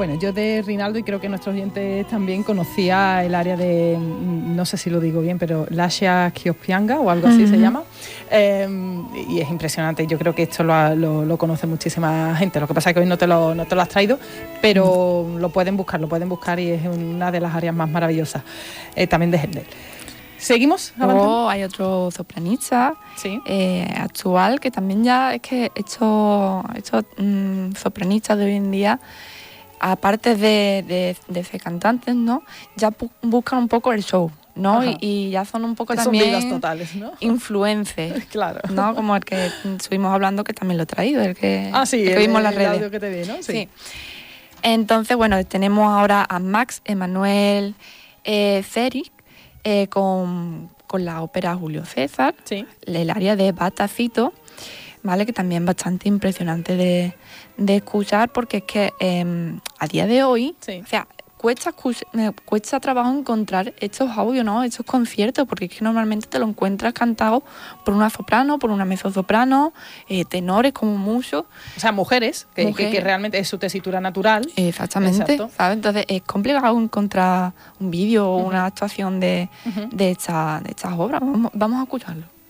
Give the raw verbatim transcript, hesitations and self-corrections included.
Bueno, yo de Rinaldo, y creo que nuestros oyentes también, conocía el área de, no sé si lo digo bien, pero Lascia Chiospianga o algo así uh-huh. se llama. Eh, y es impresionante. Yo creo que esto lo, lo, lo conoce muchísima gente. Lo que pasa es que hoy no te lo, no te lo has traído, pero uh-huh. lo pueden buscar, lo pueden buscar y es una de las áreas más maravillosas eh, también de Händel. ¿Seguimos avanzando? Oh, hay otro sopranista sí. eh, actual que también ya es que estos, estos mmm, sopranistas de hoy en día, aparte de, de, de ser cantantes, ¿no? Ya bu- buscan un poco el show, ¿no? Y, y ya son un poco son también vidas totales, ¿no? influencers, claro. ¿no? Como el que estuvimos hablando, que también lo he traído, el que, ah, sí, el que el, vimos en las el redes. audio que te vi, ¿no? Sí. sí. Entonces, bueno, tenemos ahora a Max Emanuel eh, Zerich, Eh, con, con la ópera Julio César, sí. el área de Batacito, ¿vale? Que también es bastante impresionante de, de escuchar, porque es que eh, a día de hoy, sí. o sea, cuesta, me cuesta trabajo encontrar estos audios, ¿no? Estos conciertos, porque es que normalmente te lo encuentras cantado por una soprano, por una mezzosoprano, eh, tenores como mucho. O sea, mujeres, que, mujeres. Que, que realmente es su tesitura natural. Exactamente, Exacto. ¿sabes? Entonces es complicado encontrar un vídeo o uh-huh. una actuación de, uh-huh. de, esta, de estas obras. Vamos, vamos a escucharlo.